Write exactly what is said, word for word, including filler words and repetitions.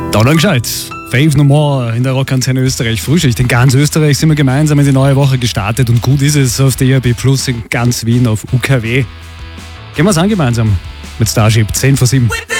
Da lang gescheit. Fave No More in der Rockantenne Österreich. Frühschicht. In ganz Österreich sind wir gemeinsam in die neue Woche gestartet und gut ist es auf der E R B Plus in ganz Wien auf U K W. Gehen wir es an gemeinsam mit Starship zehn vor sieben.